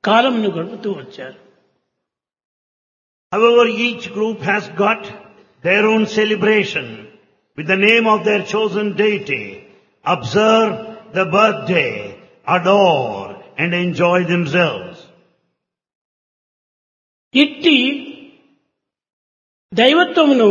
కాలంను గడుపుతూ వచ్చారు. However, each group has got their own celebration with the name of their chosen deity. Observe the birthday, adore and enjoy themselves. ఇట్టి దైవత్వమును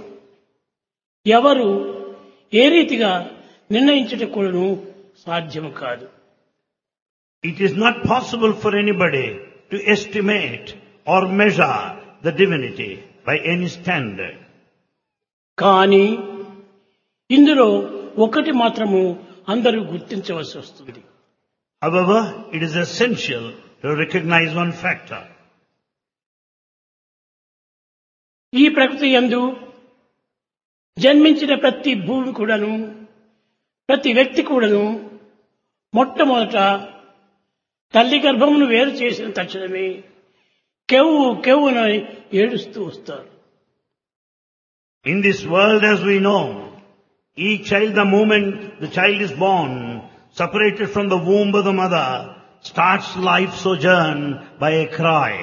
ఎవరు ఏ రీతిగా నిర్ణయించుట కూడాను సాధ్యము కాదు. It is not possible for anybody to estimate or measure the divinity by any standard. కానీ ఇందులో ఒకటి మాత్రము అందరూ గుర్తించవలసి వస్తుంది. However, it is essential to recognize one factor. ఈ ప్రకృతి యందు జన్మించిన ప్రతి భూమి కూడాను ప్రతి వ్యక్తి కూడాను మొట్టమొదట తల్లి గర్భమును వేరు చేసిన తక్షణమే కెవ్వు కెవ్వున ఏడుస్తూ వస్తారు. In this world, as we know, each child, the moment the child is born, separated from the womb of the mother, starts life sojourn by a cry.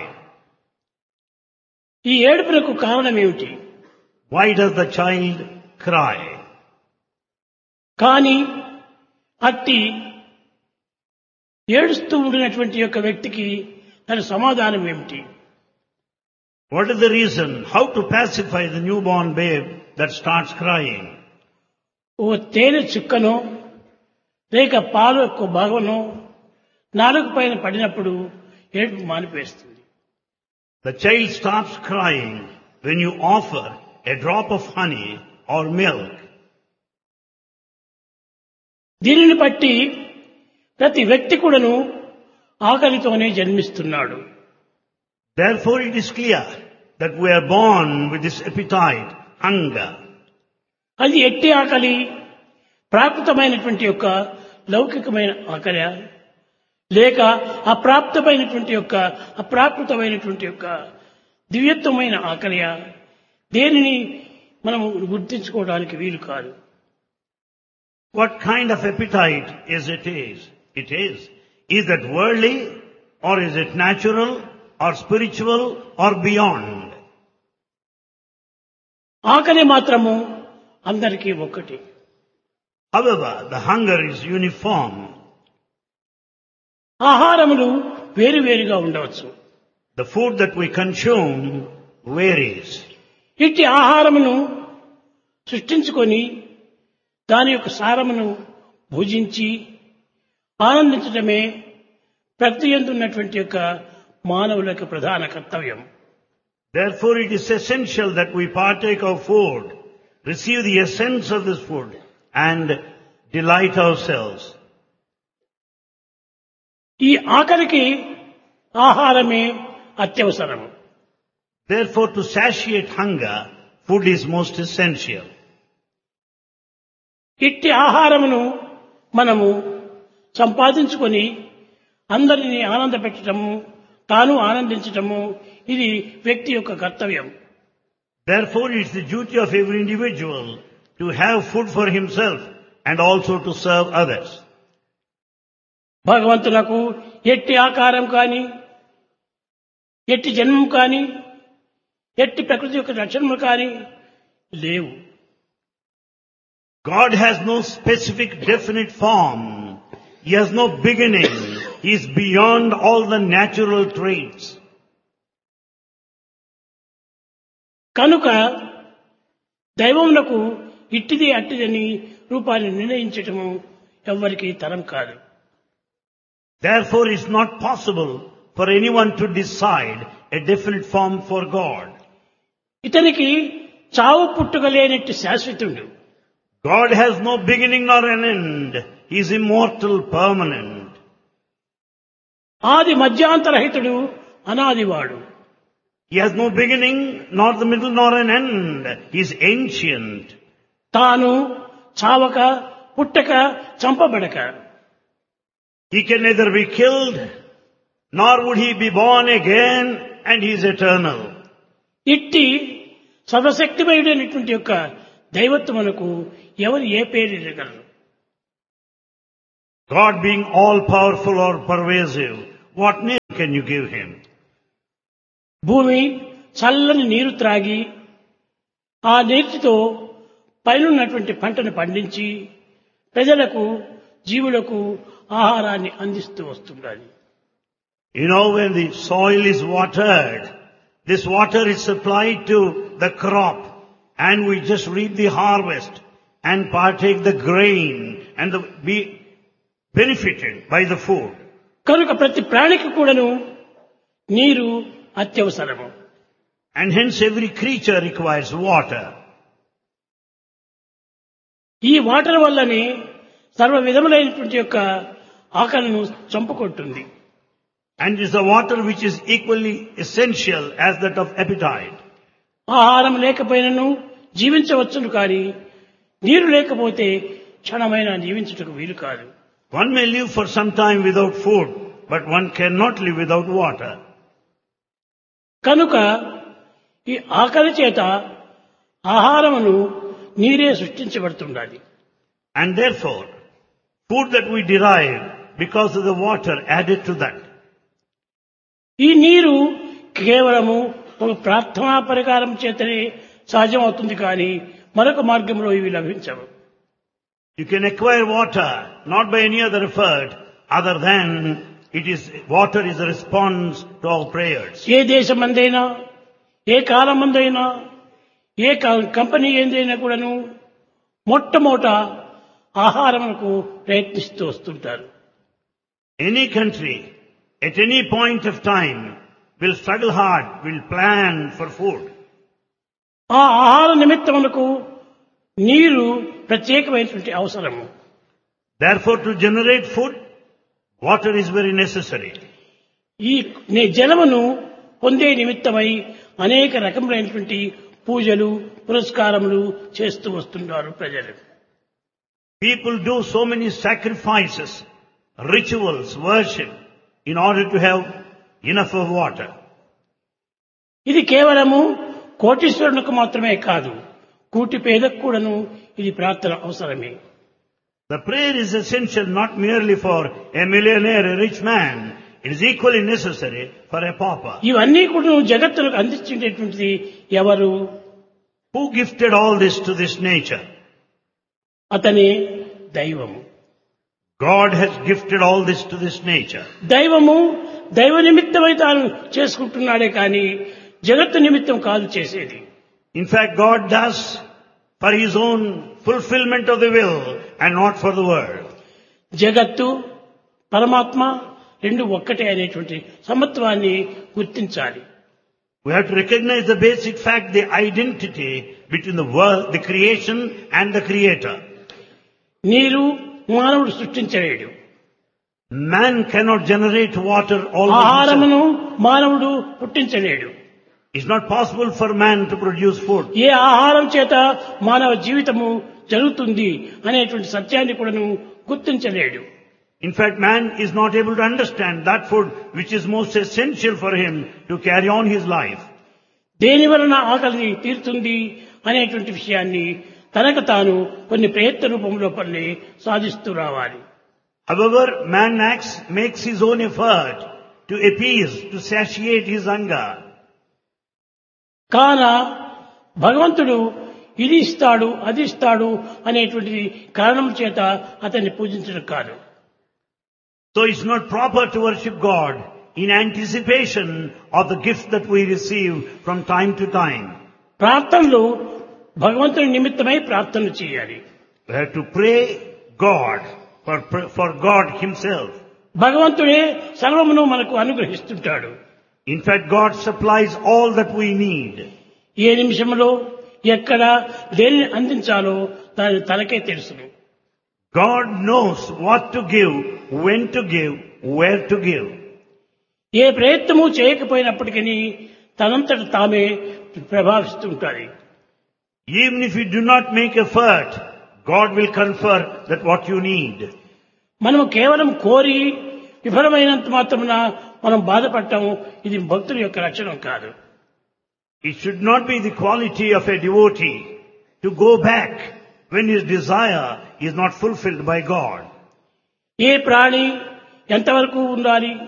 ఈ ఏడుపులకు కారణం ఏమిటి? Why does the child cry? కానీ అట్టి ఏడుస్తూ ఉండినటువంటి యొక్క వ్యక్తికి తన సమాధానం ఏమిటి? What is the reason? How to pacify the newborn babe that starts crying? ఓ తేనె చుక్కనో లేక పాలు యొక్క భాగంలో నాలుగు పైన పడినప్పుడు ఏడుపు మానిపేస్తుంది. The child stops crying when you offer a drop of honey or milk. దీనిని బట్టి ప్రతి వ్యక్తి కూడాను ఆకలితోనే జన్మిస్తున్నాడు. Therefore, it is clear that we are born with this appetite, hunger. అది ఎట్టి ఆకలి ప్రాకృతమైనటువంటి యొక్క లౌకికమైన ఆకలి లేక అప్రాకృతమైనటువంటి యొక్క దివ్యత్వమైన ఆకలి దేనిని మనం గుర్తించుకోవడానికి వీలు కాదు. What kind of appetite is it? Is that worldly, or is it natural, or spiritual, or beyond? ఆకలి మాత్రము అందరికీ ఒక్కటి. However, the hunger is uniform. ఆహారములు వేరువేరుగా ఉండవచ్చు. The food that we consume varies. ఇట్టి ఆహారమును సృష్టించుకొని దాని యొక్క సారమును భుజించి ఆనందించడమే ప్రకృతి యందు ఉన్నటువంటి యొక్క మానవులకు ప్రధాన కర్తవ్యం. Therefore, it is essential that we partake of food, receive the essence of this food, and delight ourselves. ఈ ఆకలికి ఆహారమే అత్యవసరం. Therefore, to satiate hunger, food is most essential. ఇట్టి ఆహారమును మనము సంపాదించుకొని అందరినీ ఆనందపెట్టడము తాను ఆనందించటము ఇది వ్యక్తి యొక్క కర్తవ్యం. Therefore, it's the duty of every individual to have food for himself and also to serve others. భగవంతునకు ఎట్టి ఆకారం కానీ ఎట్టి జన్మం కానీ ఎట్టి ప్రకృతి యొక్క లక్షణములు కానీ లేవు. God has no specific definite form. He has no beginning. He is beyond all the natural traits. కనుక దైవమునకు ఇట్టిది అట్టిదని రూపాన్ని నిర్ణయించటము ఎవ్వరికీ తరం కాదు. Therefore, it's not possible for anyone to decide a definite form for God. ఇతనికి చావు పుట్టుక లేనట్టి శాశ్వతుడు. God has no beginning nor an end. He is immortal, permanent. ఆది మధ్యాంతరహితుడు అనాదివాడు. He has no beginning, nor the middle, nor an end. He is ancient. తాను చావక పుట్టక చంపబడక. He can neither be killed, nor would he be born again, and he is eternal. ఇట్టి సర్వశక్తిమయుడైనటువంటి యొక్క దైవత్వమునకు ఎవరు ఏ పేరు ఇవ్వగలరు? God being all powerful or pervasive, what name can you give him? భూమి చల్లని నీరు త్రాగి ఆ నీటితో పైనున్నటువంటి పంటను పండించి ప్రజలకు జీవులకు ఆహారాన్ని అందిస్తూ వస్తుండాలి. You know, when the soil is watered, this water is supplied to the crop, and we just reap the harvest and partake the grain and be benefited by the food. కనుక ప్రతి ప్రాణికి కూడాను నీరు అత్యవసరము. And hence every creature requires water. ఈ water వల్లనే సర్వ విధములైనటువంటి యొక్క ఆకలిను చంపుకుంటుంది. And it is the water which is equally essential as that of appetite. ఆహారం లేకపోయినను జీవించవచ్చును కానీ నీరు లేకపోతే క్షణమైన జీవించుటకు వీలు కాదు. One may live for some time without food, but one cannot live without water. కనుక ఈ ఆకలి చేత ఆహారమును నీరే సృష్టించబడుతుండాలి. And therefore, food that we derive because of the water added to that. ఈ నీరు కేవలము ఒక ప్రార్థనా పరికారం చేతనే సహజమవుతుంది కానీ మరొక మార్గంలో ఇవి లభించవు. You can acquire water not by any other effort other than water is a response to our prayers. A దేశమందైనా A కాలమందైనా A company ఏదైనా కూడాను మొట్టమొదట ఆహారమునకు ప్రయత్నిస్తూ వస్తుంటారు. Any country at any point of time will struggle hard, will plan for food. ఆ ఆహార నిమిత్తమునకు నీరు ప్రత్యేకమైనటువంటి అవసరము. Therefore, to generate food, water is very necessary. ఈ జలమును పొందే నిమిత్తమై అనేక రకములైనటువంటి పూజలు పురస్కారములు చేస్తూ వస్తున్నారు ప్రజలు. People do so many sacrifices, rituals, worship in order to have enough of water. ఇది కేవలము కోటీశ్వరునికి మాత్రమే కాదు, కూటి పేదకు కూడాను ఇది ప్రార్థన అవసరమే. The prayer is essential not merely for a millionaire, a rich man. It is equally necessary for a pauper. ఇవన్నీ కూడా జగత్తులకు అందించేటువంటిది ఎవరు? Who gifted all this to this nature? అతనే దైవము. God has gifted all this to this nature. దైవము దైవ నిమిత్తమై తాను చేసుకుంటున్నాడే కానీ జగత్తు నిమిత్తం కాదు చేసేది. In fact, God does for His own fulfillment of the will and not for the world. జగత్తు పరమాత్మ రెండు ఒక్కటే అనేటువంటి సమత్వాన్ని గుర్తించాలి. We have to recognize the basic fact, the identity between the world, the creation and the creator. నీరు మానవుడు సృష్టించలేడు. Man cannot generate water all by himself. ఆహారమును మానవుడు పుట్టించలేడు. It's not possible for man to produce food. ఏ ఆహారం చేత మానవ జీవితము జరుగుతుంది అనేటువంటి సత్యాన్ని కూడాను గుర్తించలేడు. In fact, man is not able to understand that food which is most essential for him to carry on his life. దేని వలన ఆకలి తీరుతుంది అనేటువంటి విషయాన్ని తనకు తాను కొన్ని ప్రయత్న రూపంలో పని సాధిస్తూ రావాలి. However, man makes his own effort to appease, to satiate his hunger. కాన భగవంతుడు ఇది ఇస్తాడు అది ఇస్తాడు అనేటువంటి కారణం చేత అతన్ని పూజించడం కాదు. So it's not proper to worship God in anticipation of the gifts that we receive from time to time. ప్రార్థనలు భగవంతుని నిమిత్తమై ప్రార్థన చేయాలి. We have to pray God for God Himself. భగవంతుడే సర్వమును మనకు అనుగ్రహిస్తుంటాడు. In fact, God supplies all that we need. ఏ నిమిషంలో ఎక్కడ దేనిని అందించాలో దాని తనకే తెలుసును. God knows what to give, when to give, where to give. ఏ ప్రయత్నము చేయకపోయినప్పటికీ తనంతట తామే ప్రభావిస్తుంటారు. Even if you do not make effort, God will confer that what you need. మనము కేవలం కోరి విఫలమైనంత మాత్రమున మనం బాధపడటం ఇది భక్తుల యొక్క లక్షణం కాదు. It should not be the quality of a devotee to go back when his desire is not fulfilled by God. ఏ ప్రాణి ఎంతవరకు ఉండాలి,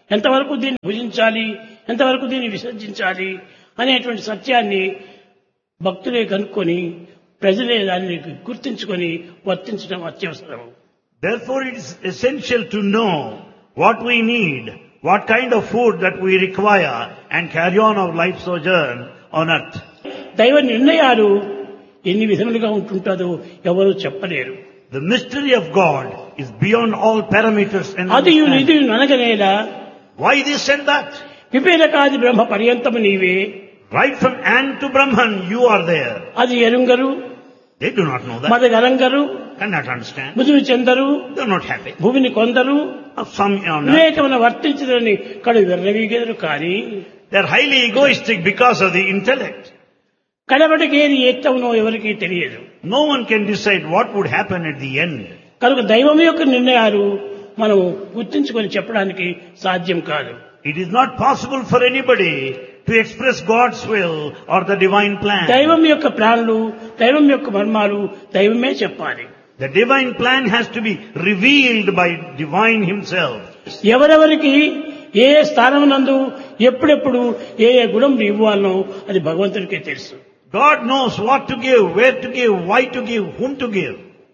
ఎంతవరకు దీన్ని భుజించాలి, ఎంతవరకు దీన్ని విసర్జించాలి అనేటువంటి సత్యాన్ని భక్తులే కనుక్కొని ప్రజలే దాన్ని గుర్తించుకొని వర్తించడం అత్యవసరం. Therefore it is essential to know what we need, what kind of food that we require, and carry on our life sojourn on earth. దైవ నిర్ణయాలు ఎన్ని విధములుగా ఉంటుంటుందో ఎవరూ చెప్పలేరు. The mystery of God is beyond all parameters and అదియు understanding. నిధియు ననగనేలా Why this and that? విపేలకాది బ్రహ్మ పర్యంతము నీవే, Right from Ant to Brahman, you are there. అది ఎరుంగరు, They do not know that, మదగరంగరు, cannot understand. ముదురు చెందరు, They are not happy. భూమిని కొందరు Of some on earth, వివేకమున వర్తించదని కడు విర్రవీగెదరు కానీ they are highly egoistic because of the intellect. కడబడికి ఏది ఎత్తవునో ఎవరికీ తెలియదు. No one can decide what would happen at the end. కనుక దైవం యొక్క నిర్ణయాలు మనం గుర్తించుకొని చెప్పడానికి సాధ్యం కాదు. It is not possible for anybody to express God's will or the divine plan. దైవం యొక్క ప్లాన్లు, దైవం యొక్క మర్మాలు దైవమే చెప్పాలి. The divine plan has to be revealed by divine himself. ఎవరెవరికి ఏ స్థానమునందు ఎప్పుడెప్పుడు ఏ ఏ గుణం ఇవ్వాలనో అది భగవంతుడికే తెలుసు. God knows what to give, where to give, why to give, whom to give.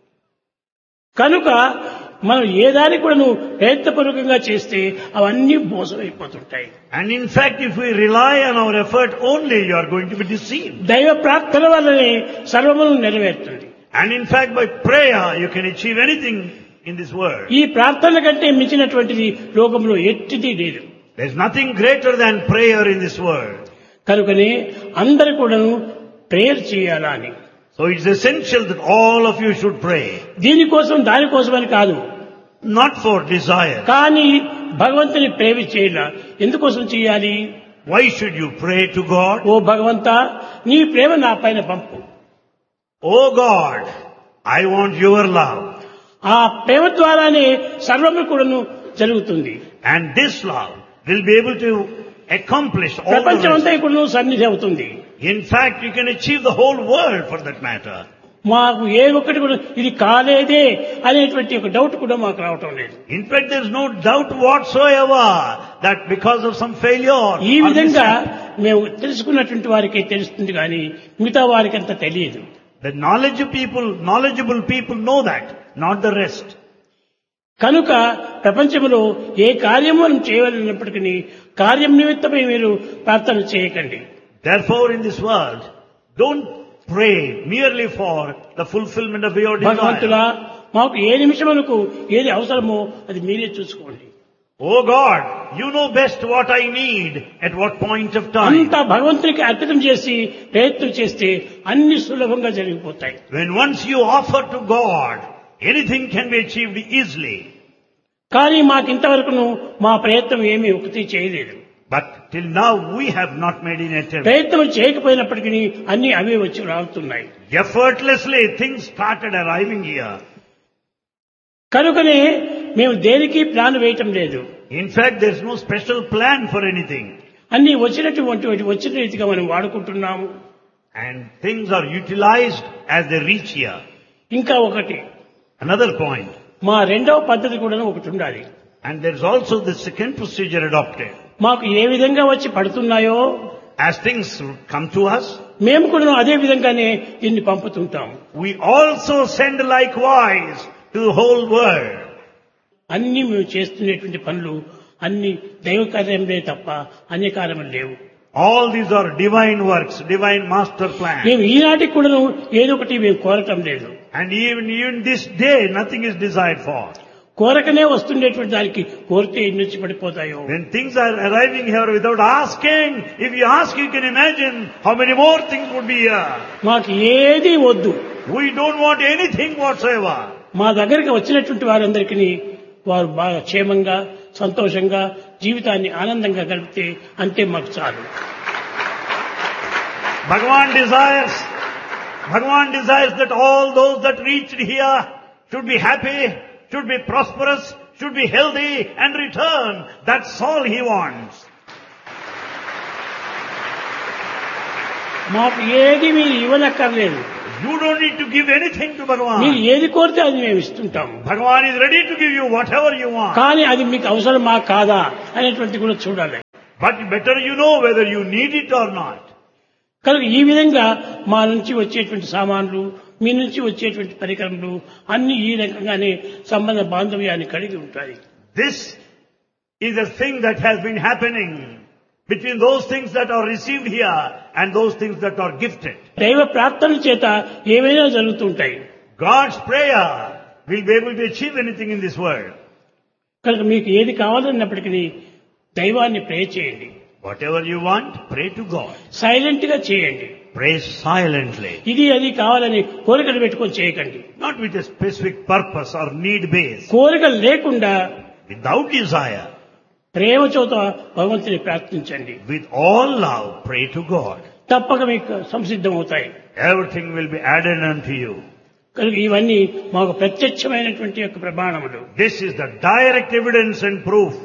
కనుక మనం ఏ దానికి కూడా నువ్వు ప్రయత్నపూర్వకంగా చేస్తే అవన్నీ మోసమైపోతుంటాయి. And in fact, if we rely on our effort only, you are going to be deceived. దైవ ప్రార్థన వల్లనే సర్వమును నెరవేరుతుంది. And in fact, by prayer, you can achieve anything in this world. ఈ ప్రార్థన కంటే మించినటువంటిది లోకంలో ఎట్టిది లేదు. There is nothing greater than prayer in this world. కనుకనే అందరు కూడాను ప్రేయర్ చేయాలా అని. So it's essential that all of you should pray. దీనికోసం దానికోసం అని కాదు, Not for desire. కానీ భగవంతుని ప్రేమ చేయాల. ఎందుకోసం చేయాలి? Why should you pray to God? ఓ భగవంతా, నీ ప్రేమ నా పైన పంపు. Oh God, I want your love. ఆ ప్రేమ ద్వారానే సర్వము కూడాను జరుగుతుంది. And this love will be able to accomplish all the ప్రపంచం rest. అంతా ఇప్పుడు సన్నిధి అవుతుంది. In fact, you can achieve the whole world for that matter. మాకు ఏ ఒక్కటి కూడా ఇది కాలేదే అనేటువంటి ఒక డౌట్ కూడా మాకు రావటం లేదు. In fact, there is no doubt whatsoever that because of some failure, ఈ or విధంగా mishap, మేము తెలుసుకున్నటువంటి వారికే తెలుస్తుంది కానీ మిగతా వారికి అంత తెలియదు. the knowledgeable people know that, not the rest. కనుక ప్రపంచంలో ఏ కార్యము మనం చేయవలసినప్పటికీ కార్యం నిమిత్తమై మీరు ప్రార్థన చేయకండి. Therefore, in this world, don't pray merely for the fulfillment of your భగవంతులా, desire. మాకు ఏ నిమిషమునకు ఏది అవసరమో అది మీరే చూసుకోండి. Oh God, you know best what I need at what point of time. అంతా భగవంతునికి అర్పితం చేసి ప్రయత్నం చేస్తే అన్ని సులభంగా జరిగిపోతాయి. When once you offer to God, anything can be achieved easily. కానీ మాకింతవరకును మా ప్రయత్నం ఏమీ ఒకటి చేయలేదు. But till now we have not made an attempt. ప్రయత్నం చేయకపోయినప్పటికీ అన్ని అవే వచ్చి రావుతున్నాయి. Effortlessly things started arriving here. కనుకనే మేము దేనికి ప్లాన్ వేయటం లేదు. In fact, there is no special plan for anything. అన్ని వచ్చిన రీతిగా మనం వాడుకుంటున్నాము. And things are utilized as they reach here. ఇంకా ఒకటి, Another point. మా రెండవ పద్ధతి కూడా ఒకటి ఉండాలి. And there is also the second procedure adopted. మాకు ఏ విధంగా వచ్చి పడుతున్నాయో As things come to us, మేము కూడా అదే విధంగానే దీన్ని పంపుతుంటాం. we also send likewise to the whole world. అన్ని మేము చేస్తున్నటువంటి పనులు అన్ని దైవ కార్యములే తప్ప అన్య కార్యములు లేవు. All these are divine works, divine master plan. మేము ఈనాటికి కూడా ఏదో ఒకటి మేము కోరటం లేదు. And even this day, nothing is desired for. కోరకనే వస్తుండేటువంటి దానికి కోరితే ఎన్ని వచ్చి పడిపోతాయో. When things are arriving here without asking, if you ask, you can imagine how many more things would be here. మాకు ఏది వద్దు. We don't want anything whatsoever. మా దగ్గరికి వచ్చినటువంటి వారందరికీ వారు బాగా క్షేమంగా సంతోషంగా జీవితాన్ని ఆనందంగా గడిపితే అంతే మాకు చాలు. Bhagavan desires that all those that reached here should be happy, should be prosperous, should be healthy and return. That's all he wants. మాకు ఏది మీరు ఇవ్వనక్కర్లేదు. You don't need to give anything to మీరు Bhagavan. ఏది కోరితే అది మేము ఇస్తుంటాము. Bhagavan is ready to give you whatever you want. కానీ అది మీకు అవసరమా కాదా అనేటువంటి కూడా చూడాలి. But better you know whether you need it or not. కనుక ఈ విధంగా మా నుంచి వచ్చేటువంటి సామాన్లు, మీ నుంచి వచ్చేటువంటి పరికరములు అన్ని ఈ రకంగానే సంబంధ బాంధవ్యాన్ని కలిగి ఉంటాయి. This is a thing that has been happening between those things that are received here and those things that are gifted. దైవ ప్రార్థన చేత ఏవైనా జరుగుతుంటాయి. God's prayer will be able to achieve anything in this world. కనుక మీకు ఏది కావాలన్నప్పటికీ దైవాన్ని ప్రే చేయండి. Whatever you want, pray to God. Silent గా చేయండి. Pray silently. ఇది అది కావాలని కోరికలు పెట్టుకొని చేయకండి. Not with a specific purpose or need base. కోరికలు లేకుండా Without desire. ప్రేమ చోత భగవంతుని ప్రార్థించండి. With all love, pray to God. తప్పక మీకు సంసిద్ధమవుతాయి. Everything will be added unto you. కనుక ఇవన్నీ మాకు ప్రత్యక్షమైనటువంటి యొక్క ప్రమాణములు. This is the direct evidence and proof.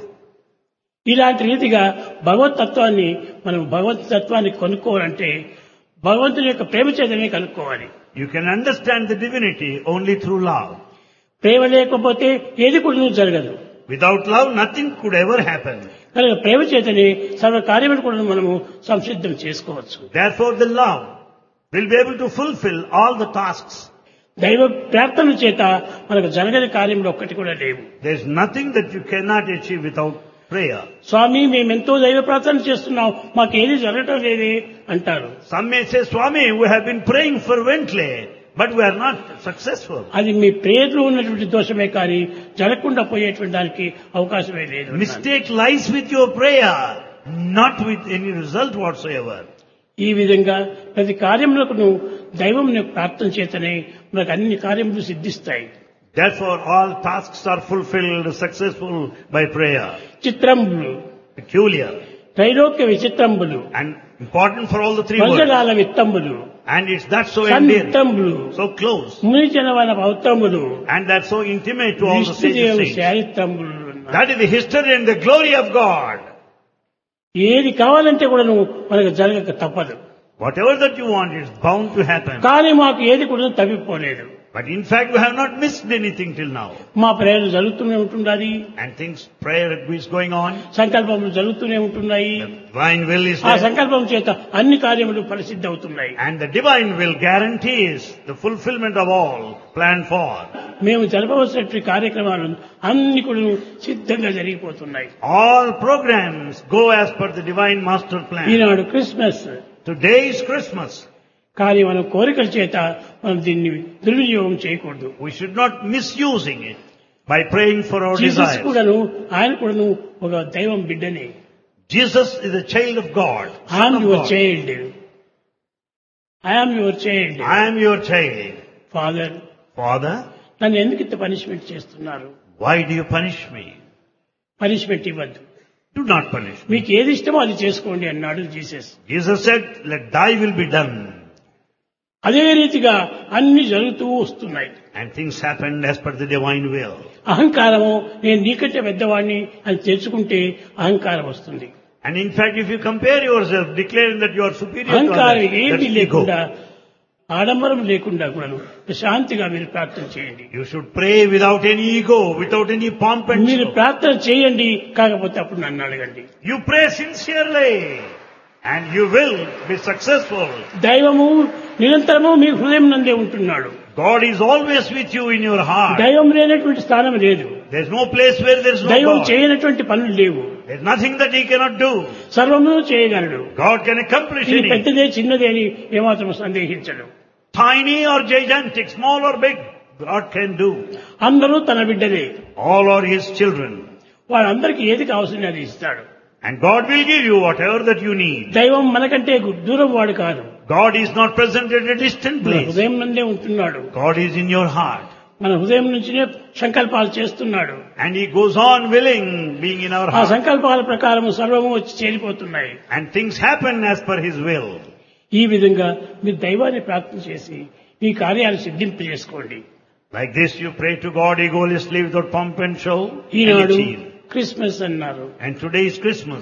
ఇలాంటి రీతిగా భగవతత్వాన్ని మనం భగవతత్వాన్ని కొనుక్కోవాలంటే భగవంతుని యొక్క ప్రేమ చేతనే కనుక్కోవాలి. You can understand the divinity only through love. ప్రేమ లేకపోతే ఏది కూడా జరగదు. Without love, nothing could ever happen. కనుక ప్రేమ చేతనే సర్వ కార్యములు కూడా మనము సంసిద్ధం చేసుకోవచ్చు. Therefore, the love will be able to fulfill all the tasks. దైవ ప్రార్థన చేత మనకు జరగని కార్యములు ఒక్కటి కూడా లేవు. There is nothing that you cannot achieve without prayer. స్వామి మేమెంతో దైవ ప్రార్థన చేస్తున్నాం, మాకేది జరగటం లేదే అంటారు. Some may say, Swami, we have been praying fervently, but we are not successful. అది మీ ప్రేయర్లో ఉన్నటువంటి దోషమే కానీ జరగకుండా పోయేటువంటి దానికి అవకాశమే లేదు. Mistake lies with your prayer, not with any result whatsoever. ఈ విధంగా ప్రతి కార్యములకు దైవం ప్రార్థన చేతనే మనకు అన్ని కార్యములు సిద్ధిస్తాయి. Therefore, all tasks are fulfilled successful by prayer. చిత్రంబులు, Peculiar Trailokya విచిత్రంబులు, and important for all the three words. వంజనాల విత్తంబులు, And it's that so endearing, సంతంబులు, so close, మునిజనవన పౌత్రములు, and that's so intimate to all the విష్ణుదేవుని saints. చారిత్రములు. That is the history and the glory of God. ఏది కావాలంటే కూడా మనకు జరగక తప్పదు. Whatever that you want is bound to happen. కానీ మాకు ఏది కూడా తప్పిపోలేదు. But in fact, we have not missed anything till now. మా ప్రేయర్లు జరుగుతూనే ఉంటున్నది. And things, prayer is going on. సంకల్పములు జరుగుతూనే ఉంటున్నాయి. The divine will is ఆ there. సంకల్పం చేత అన్ని కార్యములు పరిసిద్ధి అవుతున్నాయి. And the divine will guarantees the fulfillment of all planned for. మేము జరపవలసినటువంటి కార్యక్రమాలు అన్ని కూడా సిద్ధంగా జరిగిపోతున్నాయి. All programs go as per the divine master plan. Eenadu Christmas. Today is Christmas. కానీ మనం కోరికల చేత మనం దీన్ని దుర్వినియోగం చేయకూడదు. We should not misusing it by praying for our Jesus desires. కూడాను ఆయన కూడాను ఒక దైవం బిడ్డనే. Jesus is a child of God. I am Son of your God. Child. I am your child. I am your child. Father, Father, నన్ను ఎందుకు ఇంత punishment చేస్తున్నారు? why do you punish me? Punishment ఇవ్వద్దు. Do not punish me. మీకు ఏది ఇష్టమో అది చేసుకోండి అన్నాడు Jesus. Jesus said, let thy will be done. అదే రీతిగా అన్ని జరుగుతూ వస్తున్నాయి. And things happened as per the divine will. అహంకారము నేను నీకంటే పెద్దవాడిని అని తెలుసుకుంటే అహంకారం వస్తుంది. And in fact, if you compare yourself, declaring that you are superior to అహంకారం others, ఏమీ that's ego. లేకుండా ఆడంబరం లేకుండా కూడాను శాంతిగా మీరు ప్రార్థన చేయండి. You should pray without any ego, without any pomp and మీరు show. ప్రార్థన చేయండి, కాకపోతే అప్పుడు నన్ను అడగండి. You pray sincerely and you will be successful. దైవము నిరంతరము మీ హృదయం నందే ఉంటున్నాడు. God is always with you in your heart. దైవం లేనటువంటి స్థానం లేదు. There's no place where there's no దైవం God. చేయనటువంటి పనులు లేవు. There's nothing that He cannot do. సర్వము చేయగలడు. God can accomplish ఇది anything. పెద్దదే చిన్నదే అని ఏమాత్రం సందేహించడు. Tiny or gigantic, small or big, God can do. అందరూ తన బిడ్డలే. All are His children. వాళ్ళందరికీ ఏది కావాల్సింది అది ఇస్తాడు. And God will give you whatever that you need. దైవం మనకంటే దూరం వాడు కాదు. God is not present at a distant మన place. హృదయం నందే ఉంటున్నాడు. God is in your heart. మన హృదయం నుంచినే సంకల్పాలు చేస్తున్నాడు. And He goes on willing, being in our ఆ heart. సంకల్పాల ప్రకారం సర్వము వచ్చి చేరిపోతున్నాయి. And things happen as per His will. ఈ విధంగా మీరు దైవాన్ని ప్రార్థన చేసి ఈ కార్యాలు సిద్ధింపు చేసుకోండి. Like this you pray to God egolessly without pomp and show and Eenadu achieve. Christmas అన్నారు. And today is Christmas.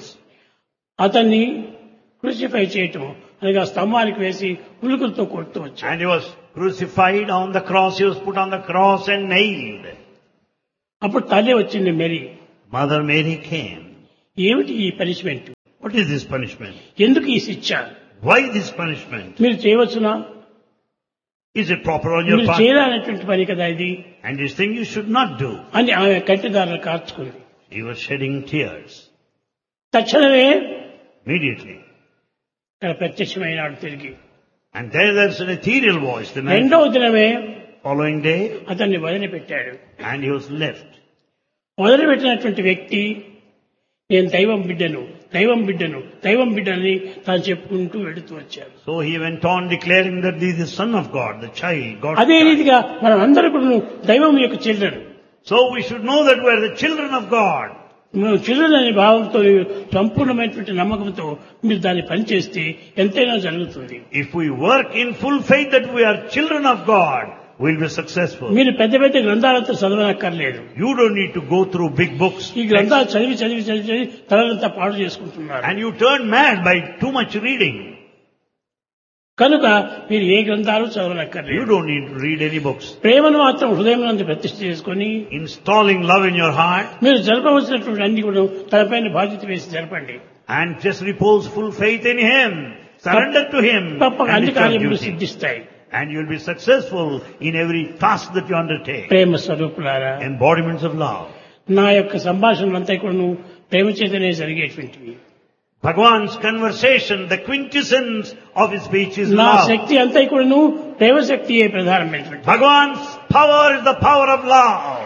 అతన్ని క్రూసిఫై చేయటం అనగా స్తంభానికి వేసి ఉలుకులతో కొడుతూ వచ్చాడు. And He was crucified on the cross. He was put on the cross and nailed. అప్పుడు తల్లి వచ్చింది మేరీ. Mother Mary came. ఏమిటి ఈ punishment? What is this punishment? ఎందుకు ఈ శిక్ష? Why this punishment? మీరు చేయవచ్చునా? Is it proper on your మీరు part? చేయాలనేటువంటి పని కదా ఇది And this thing you should not do. అని ఆమె కంటిదారులు కార్చుకుంది. He was shedding tears. తక్షణమే Immediately. ఇక్కడ ప్రత్యక్షమైనాడు తిరిగి. And there's an ethereal voice. The man రెండవ దినమే following day, అతన్ని వదిలిపెట్టాడు. and he was left. వదిలిపెట్టినటువంటి వ్యక్తి నేను దైవం బిడ్డను దైవం బిడ్డను దైవం బిడ్డని తాను చెప్పుకుంటూ వెళుతూ వచ్చాడు. So he went on declaring that he is the son of God, the child, God's అదే child. రీతిగా మనం అందరూ కూడా దైవం యొక్క children. So we should know that we are the children of God. మనం చిల్డ్రన్ అనే భావంతో సంపూర్ణమైనటువంటి నమ్మకంతో మీరు దాన్ని పనిచేస్తే ఎంతైనా జరుగుతుంది. If we work in full faith that we are children of God, we'll be successful. మీరు పెద్ద పెద్ద గ్రంథాలతో చదవనక్కర్లేదు. You don't need to go through big books. ఈ గ్రంథాలు చదివి చదివి చదివి చదివి తలంతా పాడు చేసుకుంటున్నారు. And you turn mad by too much reading. కనుక మీరు ఏ గ్రంథాలు You చదవనక్కర్లేదు. don't need to read any books. ప్రేమను మాత్రం హృదయం నందు ప్రతిష్ఠ చేసుకొని Installing love in your heart మీరు జరపవలసినటువంటి అన్ని కూడా తనపైన బాధ్యత వేసి జరపండి. and just repose full faith in Him. Surrender to Him. తప్పక And అన్ని it's your కార్యములు duty. సిద్ధిస్తాయి. And you'll be successful in every task that you undertake. ప్రేమ స్వరూపులారా, Embodiments of love. నా యొక్క సంభాషణలంతా కూడా ప్రేమ చేతనే జరిగేటువంటివి. Bhagwan's conversation, the quintessence of his speech is నా love. శక్తి అంతా కూడా ప్రేమ శక్తియే ప్రధానమైనటువంటి. Bhagwan's power is the power of love.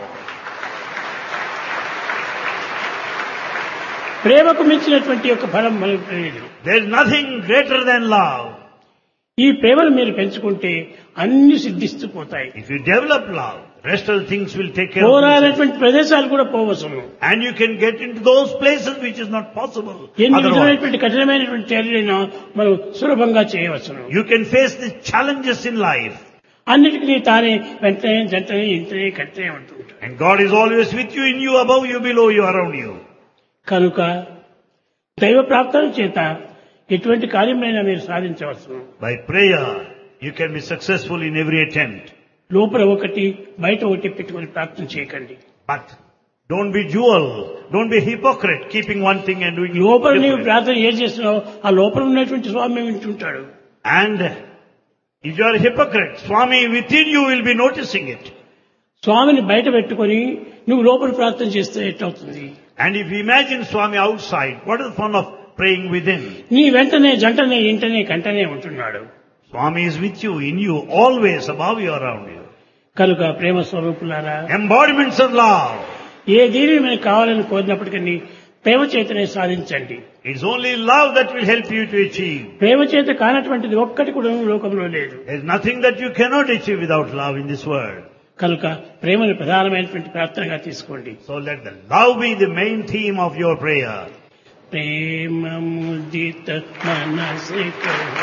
ప్రేమకు మించినటువంటి యొక్క ఫలం మనకు లేదు. There is nothing greater than love. ఈ ప్రేమను మీరు పెంచుకుంటే అన్ని సిద్ధిస్తూ పోతాయి. If you develop love, rest of the things will take care of themselves. పోరానటువంటి ప్రదేశాలు కూడా పోవచ్చును. And you can get into those places which is not possible ఎన్ని otherwise. విధమైనటువంటి కఠినమైనటువంటి చర్యలైనా మనం సులభంగా చేయవచ్చును. You can face the challenges in life. అన్నిటికీ తానే వెంటనే జంటనే ఇంటనే కట్టనే ఉంటుంటాడు. And God is always with you, in you, above you, below you, around you. కనుక దైవ ప్రార్థన చేత ఎటువంటి కార్యమైనా మీరు సాధించవచ్చు. By prayer, you can be successful in every attempt. లోపల ఒకటి బయట ఒకటి పెట్టుకొని ప్రార్థన చేయకండి. But don't be dual. Don't be hypocrite, keeping one thing and doing లోపల నీవు different. ప్రార్థన ఏం చేస్తున్నావు ఆ లోపల ఉన్నటువంటి స్వామి వింటుంటాడు. And if you are a hypocrite, Swami within you will be noticing it. స్వామిని బయట పెట్టుకొని నువ్వు లోపల ప్రార్థన చేస్తే ఎట్టవుతుంది? And if you imagine Swami outside, what is the fun of praying within? నీ వెంటనే జంటనే ఇంటనే కంటనే ఉంటున్నాడు. Swami is with you, in you, always, above you, around you. కనుక ప్రేమ స్వరూపులారా, Embodiments of love. ఏ దీని మనకు కావాలని కోరినప్పటికీ ప్రేమ చేతనే సాధించండి. It's only love that will help you to achieve. ప్రేమ చేత కానటువంటిది ఒక్కటి కూడా లోకంలో లేదు. There's nothing that you cannot achieve without love in this world. కనుక ప్రేమను ప్రధానమైనటువంటి ప్రార్థనగా తీసుకోండి. So let the love be the main theme of your prayer. Prema ముదిత మనసిక